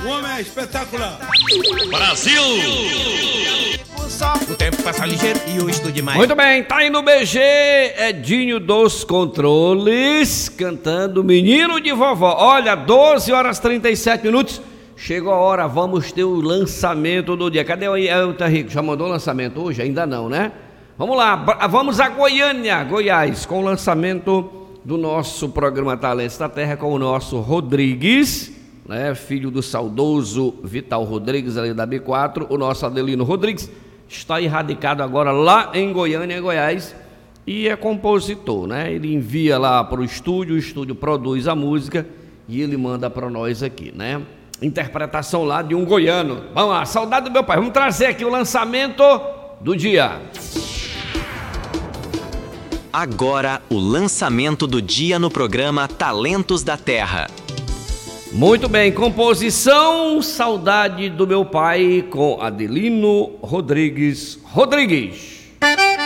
O homem é espetacular. Brasil! O tempo passa ligeiro e o estúdio mais. Muito bem, tá aí no BG, Edinho dos Controles, cantando Menino de Vovó. Olha, 12 horas 37 minutos, chegou a hora, vamos ter o lançamento do dia. Cadê o Elton Rico? Já mandou o lançamento hoje? Ainda não, né? Vamos lá, vamos a Goiânia, Goiás, com o lançamento do nosso programa Talentos da Terra com o nosso Rodrigues, né, filho do saudoso Vital Rodrigues, ali da B4, o nosso Adelino Rodrigues, está erradicado agora lá em Goiânia, Goiás, e é compositor, né? Ele envia lá para o estúdio produz a música e ele manda para nós aqui, né? Interpretação lá de um goiano. Vamos lá, saudade do meu pai. Vamos trazer aqui o lançamento do dia. Agora, o lançamento do dia no programa Talentos da Terra. Muito bem, composição Saudade do Meu Pai com Adelino Rodrigues.